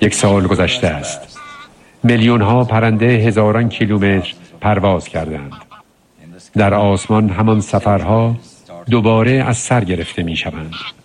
1 سال گذشته است. میلیون ها پرنده هزاران کیلومتر پرواز کردند. در آسمان همان سفرها دوباره از سر گرفته می شوند.